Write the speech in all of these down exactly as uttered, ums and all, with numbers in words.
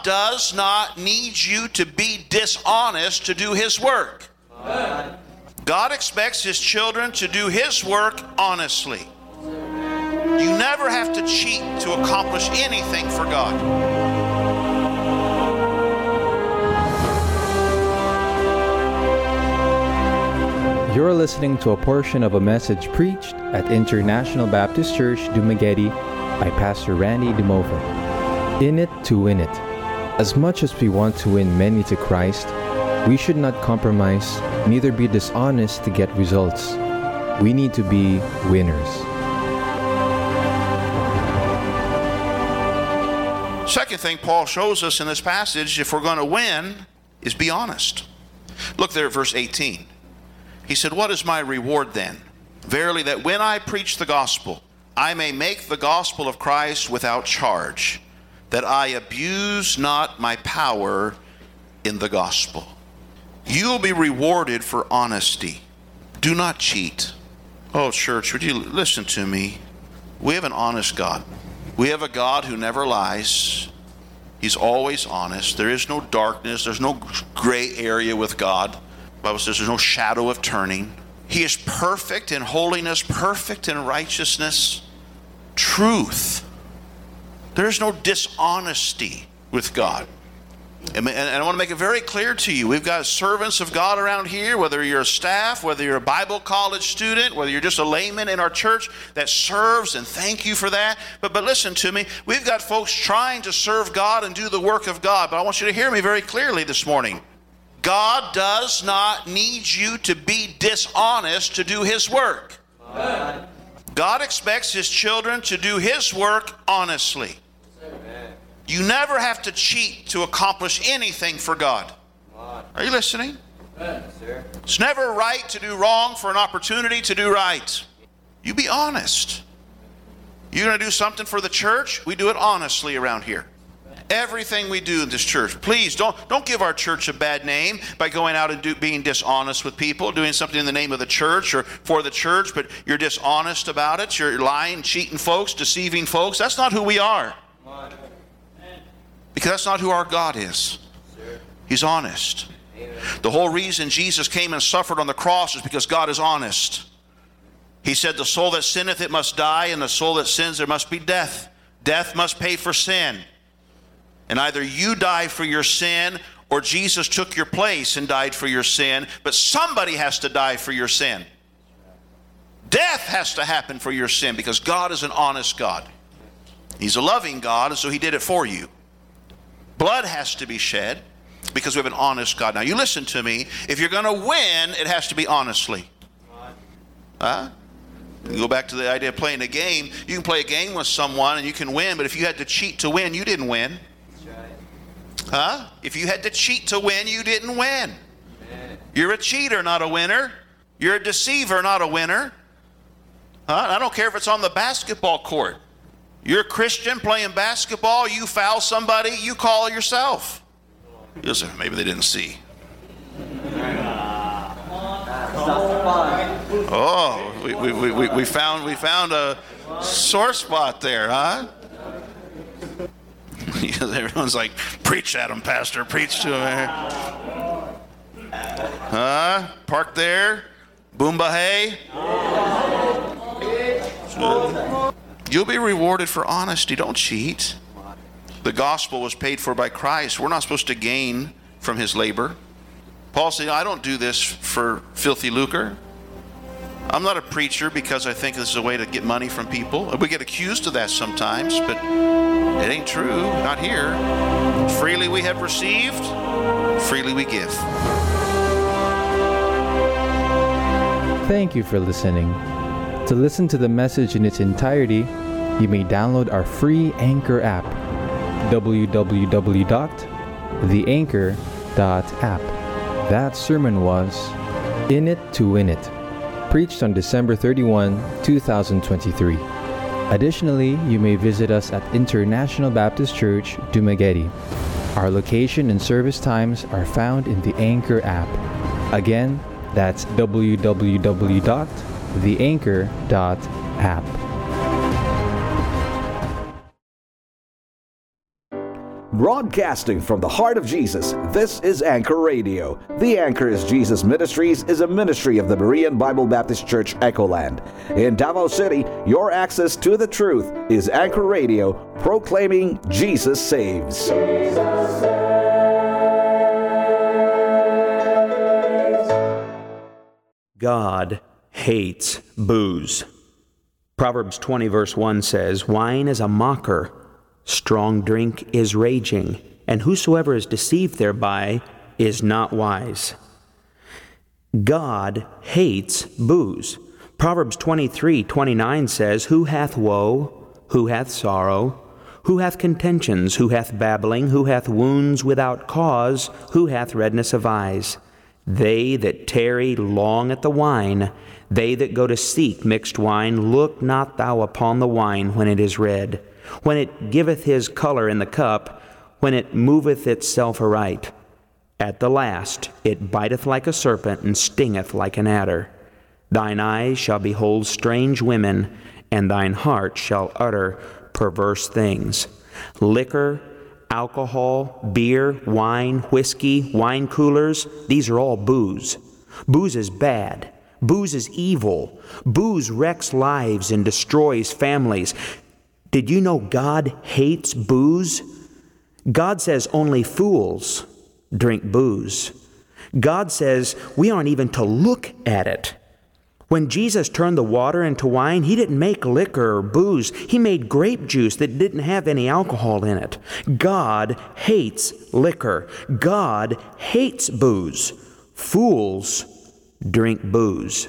does not need you to be dishonest to do His work. Amen. God expects His children to do His work honestly. You never have to cheat to accomplish anything for God. You're listening to a portion of a message preached at International Baptist Church, Dumaguete by Pastor Randy DeMova. In it to win it. As much as we want to win many to Christ, we should not compromise, neither be dishonest to get results. We need to be winners. Second thing Paul shows us in this passage, if we're going to win, is be honest. Look there at verse eighteen. He said, "What is my reward then? Verily, that when I preach the gospel, I may make the gospel of Christ without charge, that I abuse not my power in the gospel." You'll be rewarded for honesty. Do not cheat. Oh, church, would you listen to me? We have an honest God. We have a God who never lies. He's always honest. There is no darkness. There's no gray area with God. The Bible says there's no shadow of turning. He is perfect in holiness, perfect in righteousness, truth. There's no dishonesty with God. And I want to make it very clear to you, we've got servants of God around here, whether you're a staff, whether you're a Bible college student, whether you're just a layman in our church that serves, and thank you for that. But, but listen to me, we've got folks trying to serve God and do the work of God. But I want you to hear me very clearly this morning. God does not need you to be dishonest to do His work. Amen. God expects His children to do His work honestly. Amen. You never have to cheat to accomplish anything for God. Are you listening? Amen, sir. It's never right to do wrong for an opportunity to do right. You be honest. You're going to do something for the church? We do it honestly around here. Everything we do in this church, please don't don't give our church a bad name by going out and do, being dishonest with people, doing something in the name of the church or for the church, but you're dishonest about it. You're lying, cheating folks, deceiving folks. That's not who we are. Because that's not who our God is. He's honest. The whole reason Jesus came and suffered on the cross is because God is honest. He said, "The soul that sinneth, it must die, and the soul that sins, there must be death. Death must pay for sin." And either you die for your sin or Jesus took your place and died for your sin, but somebody has to die for your sin. Death has to happen for your sin because God is an honest God. He's a loving God, and so He did it for you. Blood has to be shed because we have an honest God. Now you listen to me. If you're going to win, it has to be honestly. Huh? You go back to the idea of playing a game. You can play a game with someone and you can win, but if you had to cheat to win, you didn't win. Huh? If you had to cheat to win, you didn't win. Amen. You're a cheater, not a winner. You're a deceiver, not a winner. Huh? I don't care if it's on the basketball court. You're a Christian playing basketball, you foul somebody, you call yourself. You'll say, maybe they didn't see. Oh, we, we, we, we, found, we found a sore spot there, huh? Everyone's like, preach at him, Pastor, preach to him. Huh? Park there. Boomba hey. You'll be rewarded for honesty. Don't cheat. The gospel was paid for by Christ. We're not supposed to gain from His labor. Paul said, I don't do this for filthy lucre. I'm not a preacher because I think this is a way to get money from people. We get accused of that sometimes, but it ain't true. Not here. Freely we have received, freely we give. Thank you for listening. To listen to the message in its entirety, you may download our free Anchor app, w w w dot the anchor dot app. That sermon was In It to Win It, preached on December thirty-first, twenty twenty-three. Additionally, you may visit us at International Baptist Church, Dumaguete. Our location and service times are found in the Anchor app. Again, that's w w w dot the anchor dot app. Broadcasting from the heart of Jesus, this is Anchor Radio. The Anchor is Jesus Ministries is a ministry of the Berean Bible Baptist Church, Echoland. In Davao City, your access to the truth is Anchor Radio, proclaiming Jesus saves. Jesus saves. God hates booze. Proverbs twenty verse one says, "Wine is a mocker, strong drink is raging, and whosoever is deceived thereby is not wise." God hates booze. Proverbs twenty-three twenty-nine says, "Who hath woe? Who hath sorrow? Who hath contentions? Who hath babbling? Who hath wounds without cause? Who hath redness of eyes? They that tarry long at the wine, they that go to seek mixed wine, look not thou upon the wine when it is red, when it giveth his color in the cup, when it moveth itself aright. At the last it biteth like a serpent, and stingeth like an adder. Thine eyes shall behold strange women, and thine heart shall utter perverse things." Liquor, alcohol, beer, wine, whiskey, wine coolers, these are all booze. Booze is bad. Booze is evil. Booze wrecks lives and destroys families. Did you know God hates booze? God says only fools drink booze. God says we aren't even to look at it. When Jesus turned the water into wine, He didn't make liquor or booze. He made grape juice that didn't have any alcohol in it. God hates liquor. God hates booze. Fools drink booze.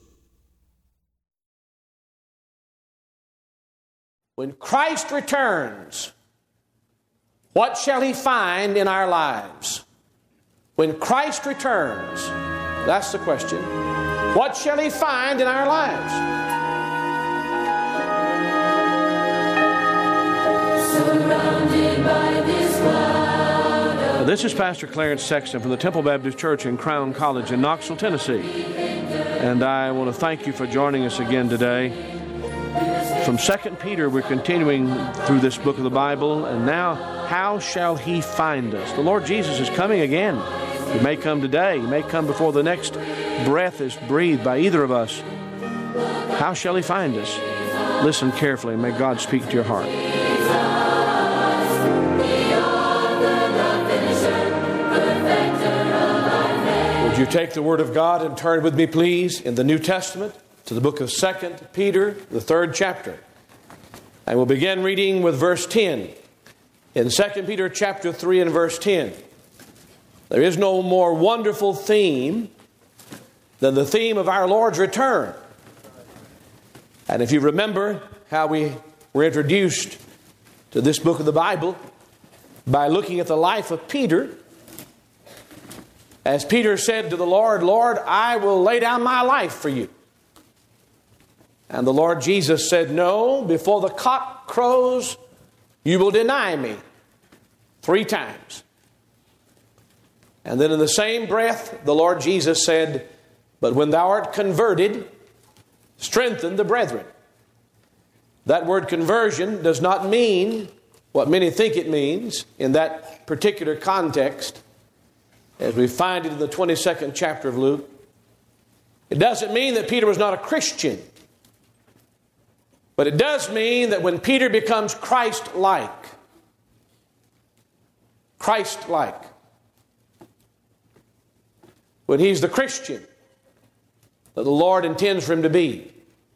When Christ returns, what shall He find in our lives? When Christ returns, that's the question. What shall He find in our lives? Surrounded by this cloud. This is Pastor Clarence Sexton from the Temple Baptist Church in Crown College in Knoxville, Tennessee. And I want to thank you for joining us again today. From Second Peter, we're continuing through this book of the Bible. And now, how shall He find us? The Lord Jesus is coming again. He may come today. He may come before the next breath is breathed by either of us. How shall He find us? Listen carefully, and may God speak to your heart. Would you take the Word of God and turn with me, please, in the New Testament to the book of Second Peter, the third chapter. And we'll begin reading with verse ten. In Second Peter chapter three and verse ten. There is no more wonderful theme than the theme of our Lord's return. And if you remember how we were introduced to this book of the Bible by looking at the life of Peter, as Peter said to the Lord, "Lord, I will lay down my life for you." And the Lord Jesus said, "No, before the cock crows, you will deny me three times." And then in the same breath, the Lord Jesus said, "But when thou art converted, strengthen the brethren." That word conversion does not mean what many think it means in that particular context, as we find it in the twenty-second chapter of Luke. It doesn't mean that Peter was not a Christian. But it does mean that when Peter becomes Christ-like, Christ-like, when he's the Christian that the Lord intends for him to be,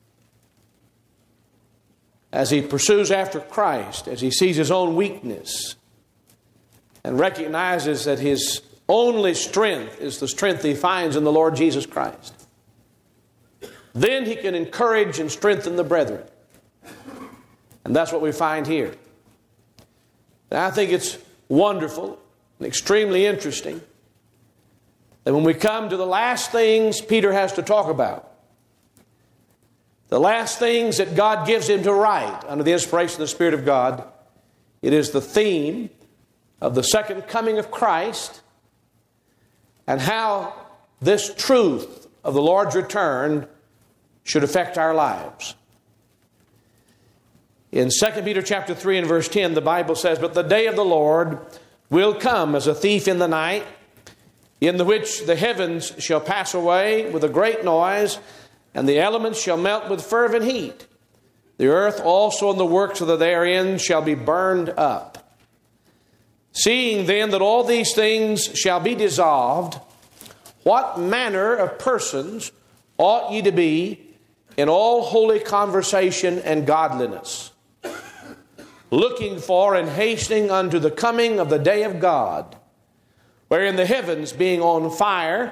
as he pursues after Christ, as he sees his own weakness and recognizes that his only strength is the strength he finds in the Lord Jesus Christ, then he can encourage and strengthen the brethren. And that's what we find here. And I think it's wonderful and extremely interesting that when we come to the last things Peter has to talk about, the last things that God gives him to write under the inspiration of the Spirit of God, it is the theme of the second coming of Christ and how this truth of the Lord's return should affect our lives. In Second Peter chapter three and verse ten, the Bible says, "But the day of the Lord will come as a thief in the night, in the which the heavens shall pass away with a great noise, and the elements shall melt with fervent heat. The earth also and the works of the therein shall be burned up. Seeing then that all these things shall be dissolved, what manner of persons ought ye to be in all holy conversation and godliness, looking for and hastening unto the coming of the day of God, wherein the heavens being on fire